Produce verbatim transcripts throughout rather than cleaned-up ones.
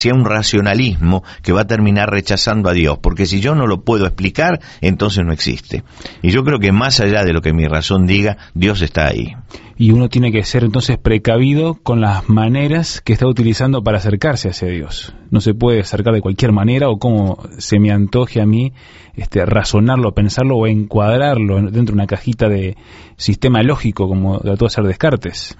sea un racionalismo que va a terminar rechazando a Dios, porque si yo no lo puedo explicar, entonces no existe. Y yo creo que más allá de lo que mi razón diga, Dios está ahí. Y uno tiene que ser entonces precavido con las maneras que está utilizando para acercarse hacia Dios. No se puede acercar de cualquier manera o como se me antoje a mí este, razonarlo, pensarlo o encuadrarlo dentro de una cajita de sistema lógico como trató de hacer Descartes.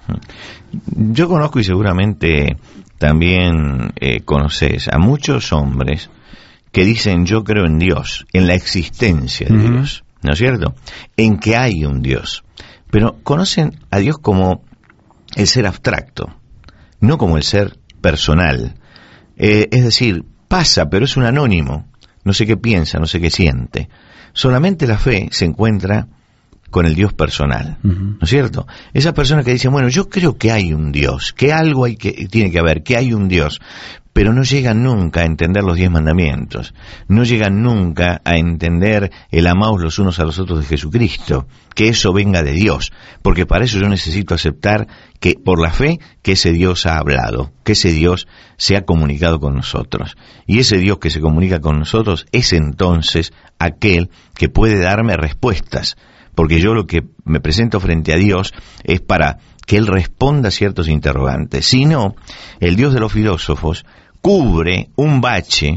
Yo conozco y seguramente también eh, conoces a muchos hombres que dicen yo creo en Dios, en la existencia de uh-huh. Dios, ¿no es cierto? En que hay un Dios. Pero conocen a Dios como el ser abstracto, no como el ser personal. Eh, es decir, pasa, pero es un anónimo. No sé qué piensa, no sé qué siente. Solamente la fe se encuentra con el Dios personal, uh-huh. ¿no es cierto? Esas personas que dicen, bueno, yo creo que hay un Dios, que algo hay que tiene que haber, que hay un Dios, pero no llegan nunca a entender los diez mandamientos, no llegan nunca a entender el amaos los unos a los otros de Jesucristo, que eso venga de Dios, porque para eso yo necesito aceptar que por la fe que ese Dios ha hablado, que ese Dios se ha comunicado con nosotros, y ese Dios que se comunica con nosotros es entonces aquel que puede darme respuestas, porque yo lo que me presento frente a Dios es para que Él responda a ciertos interrogantes. Si no, el Dios de los filósofos cubre un bache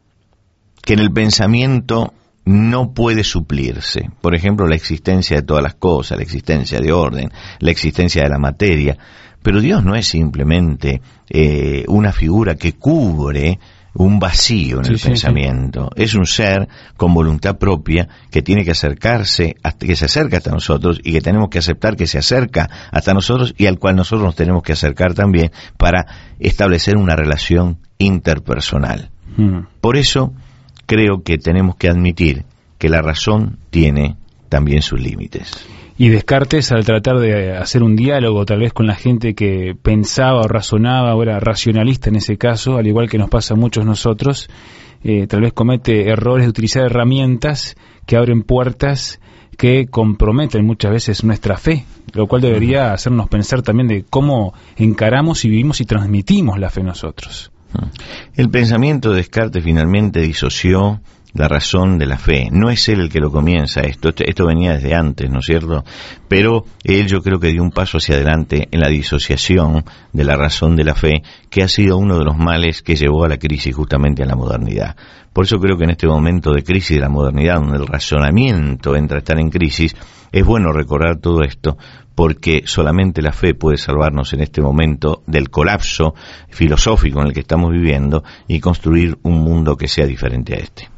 que en el pensamiento no puede suplirse. Por ejemplo, la existencia de todas las cosas, la existencia de orden, la existencia de la materia. Pero Dios no es simplemente eh, una figura que cubre un vacío en sí, el sí, pensamiento. Sí. Es un ser con voluntad propia que tiene que acercarse, hasta que se acerca hasta nosotros y que tenemos que aceptar que se acerca hasta nosotros y al cual nosotros nos tenemos que acercar también para establecer una relación interpersonal. Hmm. Por eso creo que tenemos que admitir que la razón tiene también sus límites. Y Descartes, al tratar de hacer un diálogo tal vez con la gente que pensaba o razonaba o era racionalista en ese caso, al igual que nos pasa a muchos nosotros, eh, tal vez comete errores de utilizar herramientas que abren puertas que comprometen muchas veces nuestra fe, lo cual debería hacernos pensar también de cómo encaramos y vivimos y transmitimos la fe nosotros. El pensamiento de Descartes finalmente disoció la razón de la fe. No es él el que lo comienza esto, esto, esto venía desde antes, ¿no es cierto? Pero él yo creo que dio un paso hacia adelante en la disociación de la razón de la fe, que ha sido uno de los males que llevó a la crisis justamente en la modernidad. Por eso creo que en este momento de crisis de la modernidad, donde el razonamiento entra a estar en crisis, es bueno recordar todo esto, porque solamente la fe puede salvarnos en este momento del colapso filosófico en el que estamos viviendo y construir un mundo que sea diferente a este.